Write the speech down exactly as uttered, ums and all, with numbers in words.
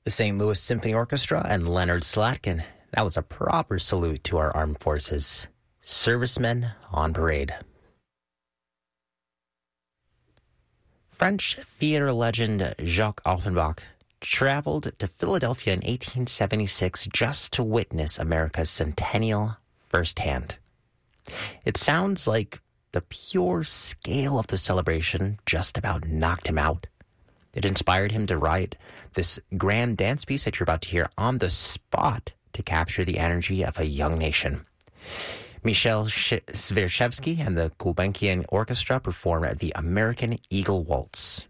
the Saint Louis Symphony Orchestra and Leonard Slatkin. That was a proper salute to our armed forces. Servicemen on parade. French theater legend Jacques Offenbach traveled to Philadelphia in eighteen seventy-six just to witness America's centennial firsthand. It sounds like the pure scale of the celebration just about knocked him out. It inspired him to write this grand dance piece that you're about to hear on the spot to capture the energy of a young nation. Michel Sverchevsky and the Gulbenkian Orchestra perform the American Eagle Waltz.